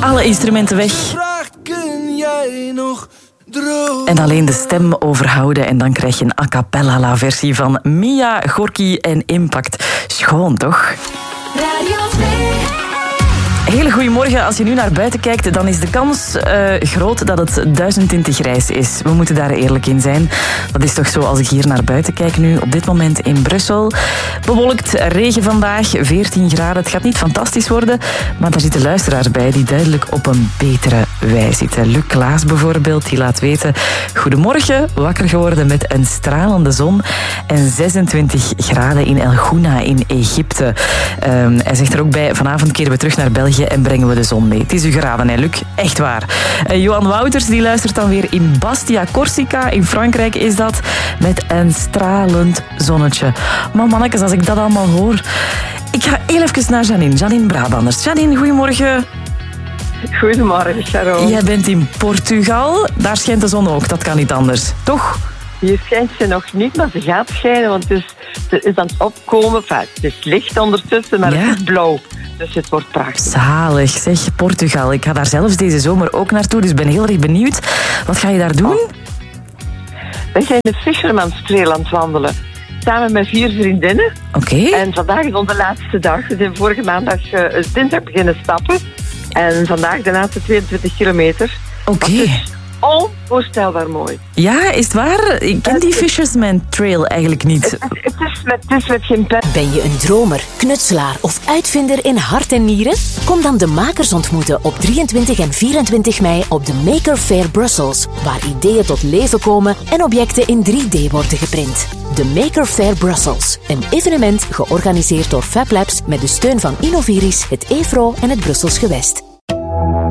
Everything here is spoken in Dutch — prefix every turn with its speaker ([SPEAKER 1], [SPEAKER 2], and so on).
[SPEAKER 1] Alle instrumenten weg.
[SPEAKER 2] Kun jij nog dromen?
[SPEAKER 1] En alleen de stem overhouden en dan krijg je een a cappella versie van Mia, Gorky en Impact. Schoon, toch?
[SPEAKER 3] Radio 2.
[SPEAKER 1] Hele goedemorgen. Als je nu naar buiten kijkt, dan is de kans groot dat het 1000 tinten grijs is. We moeten daar eerlijk in zijn. Dat is toch zo als ik hier naar buiten kijk nu, op dit moment in Brussel. Bewolkt, regen vandaag, 14 graden. Het gaat niet fantastisch worden, maar daar zitten luisteraars bij die duidelijk op een betere wij zitten. Luc Klaas bijvoorbeeld, die laat weten: goedemorgen, wakker geworden met een stralende zon en 26 graden in El Gouna in Egypte. Hij zegt er ook bij: vanavond keren we terug naar België en brengen we de zon mee. Het is u geraden, hè, Luc? Echt waar. Johan Wouters die luistert dan weer in Bastia, Corsica. In Frankrijk is dat, met een stralend zonnetje. Maar mannetjes, als ik dat allemaal hoor... Ik ga heel even naar Janine. Janine Brabanders. Janine, goedemorgen.
[SPEAKER 4] Goedemorgen, Sharon.
[SPEAKER 1] Jij bent in Portugal. Daar schijnt de zon ook. Dat kan niet anders. Toch?
[SPEAKER 4] Hier schijnt ze nog niet, maar ze gaat schijnen, want het is aan het opkomen. Enfin, het is licht ondertussen, maar het is blauw. Dus het wordt prachtig.
[SPEAKER 1] Zalig, zeg, Portugal. Ik ga daar zelfs deze zomer ook naartoe, dus ben heel erg benieuwd. Wat ga je daar doen?
[SPEAKER 4] We zijn de Fisherman's Trail aan het wandelen. Samen met 4 vriendinnen.
[SPEAKER 1] Oké.
[SPEAKER 4] En vandaag is onze laatste dag. We zijn vorige maandag dinsdag beginnen stappen. En vandaag de laatste 22 kilometer.
[SPEAKER 1] Oké.
[SPEAKER 4] Onvoorstelbaar mooi.
[SPEAKER 1] Ja, is het waar? Ik ken die Fisherman Trail eigenlijk niet.
[SPEAKER 4] Het is met geen pijn.
[SPEAKER 3] Ben je een dromer, knutselaar of uitvinder in hart en nieren? Kom dan de makers ontmoeten op 23 en 24 mei op de Maker Faire Brussels, waar ideeën tot leven komen en objecten in 3D worden geprint. De Maker Faire Brussels, een evenement georganiseerd door Fab Labs met de steun van Innoviris, het EFRO en het Brussels Gewest.